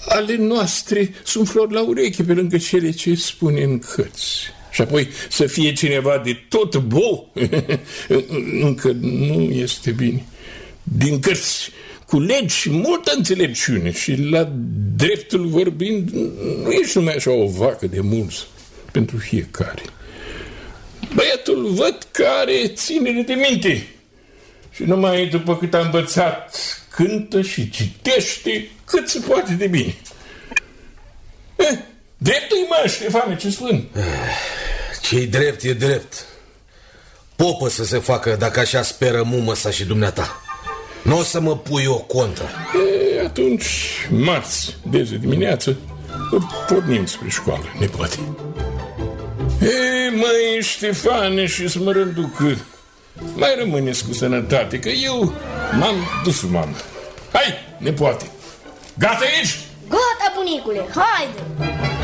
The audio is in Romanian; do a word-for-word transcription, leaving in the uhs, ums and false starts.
ale noastre sunt flori la ureche pe lângă cele ce spune în cărți. Și apoi să fie cineva de tot bou, încă nu este bine. Din cărți culegi multă înțelepciune și la dreptul vorbind nu ești numai așa o vacă de mulți pentru fiecare. Băiatul văd că are ținere de minte și numai după cât a învățat cântă și citește cât se poate de bine. Eh, dreptul-i, mă, Ștefane, ce spun? Ce-i drept e drept. Popă să se facă dacă așa speră mumăsa și dumneata. Nu o să mă pui o contra. E, atunci, marți, de zi dimineață, pornim spre școală, nepoate. E, măi, Ștefane și Smărânducă, mai rămâneți cu sănătate, că eu m-am dus, mamă. Hai, nepoate, gata aici? Gata, bunicule, haide!